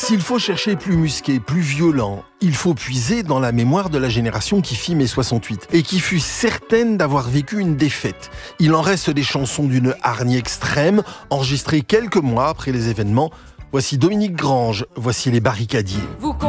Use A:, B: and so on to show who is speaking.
A: S'il faut chercher plus musqué, plus violent, il faut puiser dans la mémoire de la génération qui fit mai 68 et qui fut certaine d'avoir vécu une défaite. Il en reste des chansons d'une hargne extrême, enregistrées quelques mois après les événements. Voici Dominique Grange, voici Les Barricadiers.